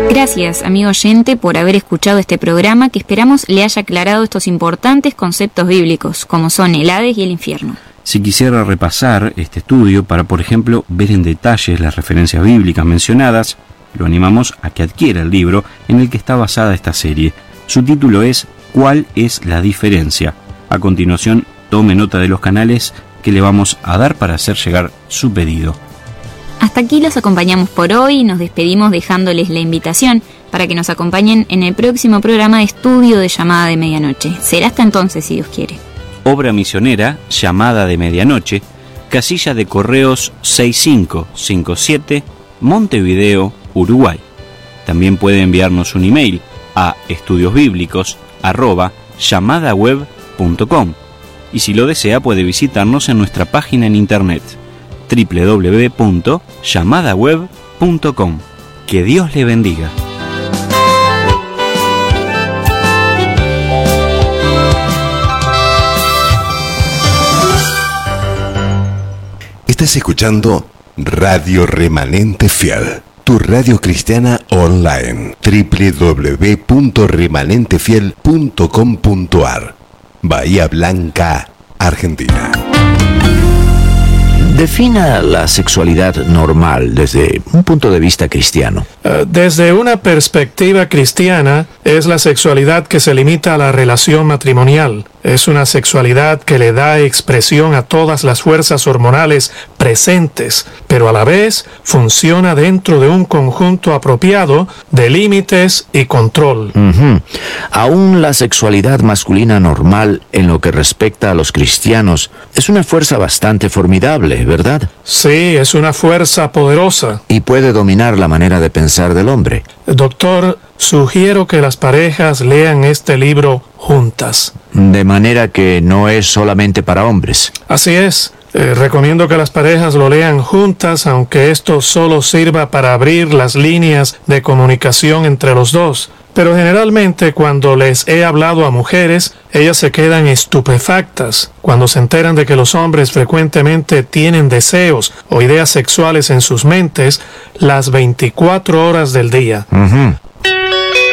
Gracias, amigo oyente, por haber escuchado este programa que esperamos le haya aclarado estos importantes conceptos bíblicos, como son el Hades y el infierno. Si quisiera repasar este estudio para, por ejemplo, ver en detalles las referencias bíblicas mencionadas, lo animamos a que adquiera el libro en el que está basada esta serie. Su título es ¿Cuál es la diferencia? A continuación, tome nota de los canales que le vamos a dar para hacer llegar su pedido. Hasta aquí los acompañamos por hoy y nos despedimos dejándoles la invitación para que nos acompañen en el próximo programa de estudio de Llamada de Medianoche. Será hasta entonces, si Dios quiere. Obra misionera, Llamada de Medianoche, casilla de correos 6557, Montevideo, Uruguay. También puede enviarnos un email a estudiosbiblicos@llamadaweb.com y si lo desea puede visitarnos en nuestra página en internet www.llamadaweb.com. Que Dios le bendiga. Estás escuchando Radio Remanente Fiel, tu radio cristiana online. www.remanentefiel.com.ar. Bahía Blanca, Argentina. Defina la sexualidad normal desde un punto de vista cristiano. Desde una perspectiva cristiana, es la sexualidad que se limita a la relación matrimonial. Es una sexualidad que le da expresión a todas las fuerzas hormonales presentes, pero a la vez funciona dentro de un conjunto apropiado de límites y control. Aún la sexualidad masculina normal, en lo que respecta a los cristianos, es una fuerza bastante formidable, ¿verdad? Sí, es una fuerza poderosa. Y puede dominar la manera de pensar del hombre. Doctor, sugiero que las parejas lean este libro juntas. De manera que no es solamente para hombres. Así es. Recomiendo que las parejas lo lean juntas, aunque esto solo sirva para abrir las líneas de comunicación entre los dos. Pero generalmente cuando les he hablado a mujeres, ellas se quedan estupefactas cuando se enteran de que los hombres frecuentemente tienen deseos o ideas sexuales en sus mentes las 24 horas del día.